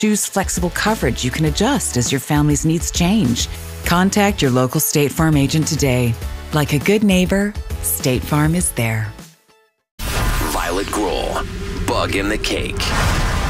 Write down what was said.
Choose flexible coverage you can adjust as your family's needs change. Contact your local State Farm agent today. Like a good neighbor, State Farm is there. Violet Grohl, Bug in the Cake.